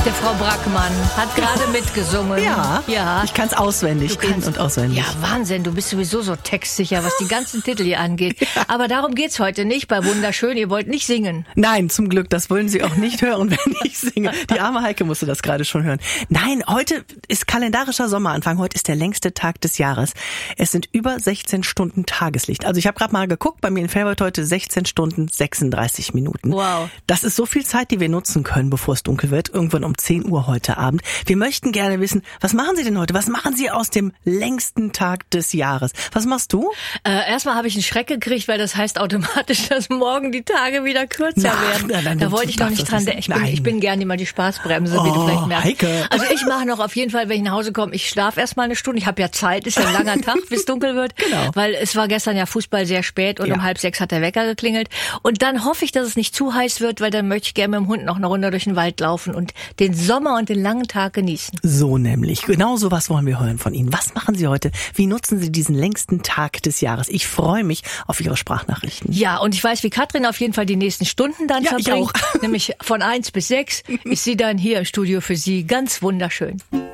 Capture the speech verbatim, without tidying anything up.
Der Frau Brackmann hat gerade mitgesungen. Ja, ja. Ich kann es auswendig, Du kannst, in- und auswendig. Ja, Wahnsinn, du bist sowieso so textsicher, was die ganzen Titel hier angeht. Ja. Aber darum geht's heute nicht bei Wunderschön. Ihr wollt nicht singen. Nein, zum Glück, das wollen Sie auch nicht hören, wenn ich singe. Die arme Heike musste das gerade schon hören. Nein, heute ist kalendarischer Sommeranfang. Heute ist der längste Tag des Jahres. Es sind über sechzehn Stunden Tageslicht. Also ich habe gerade mal geguckt, bei mir in Felbert heute sechzehn Stunden sechsunddreißig Minuten. Wow. Das ist so viel Zeit, die wir nutzen können, bevor es dunkel wird. Irgendwann um zehn Uhr heute Abend. Wir möchten gerne wissen, was machen Sie denn heute? Was machen Sie aus dem längsten Tag des Jahres? Was machst du? Äh, erstmal habe ich einen Schreck gekriegt, weil das heißt automatisch, dass morgen die Tage wieder kürzer Na, werden. na, nein, da du wollte ich noch darfst nicht das dran nicht denken. Ich sagen. bin, ich Nein. bin gerne immer die Spaßbremse, wie Oh, du vielleicht merkst. Heike. Also ich mache noch auf jeden Fall, wenn ich nach Hause komme, ich schlafe erstmal eine Stunde. Ich habe ja Zeit, ist ja ein langer Tag, bis dunkel wird. Genau. Weil es war gestern ja Fußball sehr spät und Ja. um halb sechs hat der Wecker geklingelt. Und dann hoffe ich, dass es nicht zu heiß wird, weil dann möchte ich gerne mit dem Hund noch eine Runde durch den Wald laufen und den Sommer und den langen Tag genießen. So nämlich. Genau sowas wollen wir hören von Ihnen. Was machen Sie heute? Wie nutzen Sie diesen längsten Tag des Jahres? Ich freue mich auf Ihre Sprachnachrichten. Ja, und ich weiß, wie Katrin auf jeden Fall die nächsten Stunden dann Ja, ich verbringt. auch. Nämlich von eins bis sechs ist sie dann hier im Studio für Sie. Ganz wunderschön.